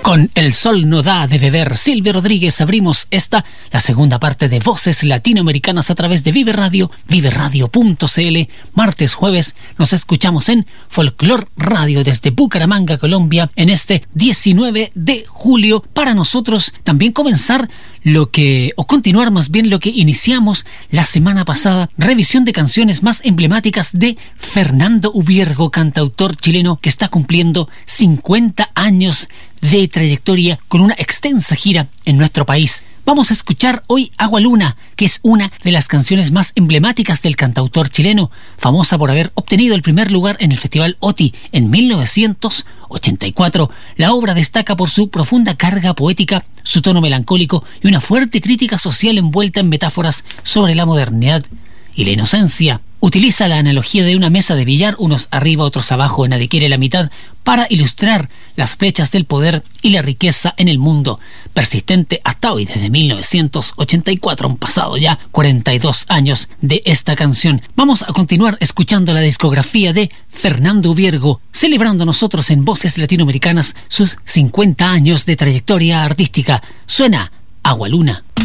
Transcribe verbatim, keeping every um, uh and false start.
Con El sol no da de beber, Silvio Rodríguez, abrimos esta, la segunda parte de Voces Latinoamericanas a través de Vive Radio, vive radio punto c l. Martes, jueves, nos escuchamos en Folklore Radio desde Bucaramanga, Colombia, en este diecinueve de julio. Para nosotros también comenzar lo que, o continuar más bien lo que iniciamos la semana pasada, revisión de canciones más emblemáticas de Fernando Ubiergo, cantautor chileno que está cumpliendo cincuenta años de trayectoria con una extensa gira en nuestro país. Vamos a escuchar hoy Agua Luna, que es una de las canciones más emblemáticas del cantautor chileno, famosa por haber obtenido el primer lugar en el Festival O T I en mil novecientos ochenta y cuatro. La obra destaca por su profunda carga poética, su tono melancólico y una fuerte crítica social envuelta en metáforas sobre la modernidad y la inocencia. Utiliza la analogía de una mesa de billar, unos arriba, otros abajo, nadie quiere la mitad, para ilustrar las brechas del poder y la riqueza en el mundo, persistente hasta hoy, desde mil novecientos ochenta y cuatro, han pasado ya cuarenta y dos años de esta canción. Vamos a continuar escuchando la discografía de Fernando Ubiergo, celebrando nosotros en Voces Latinoamericanas sus cincuenta años de trayectoria artística. Suena Agua Luna.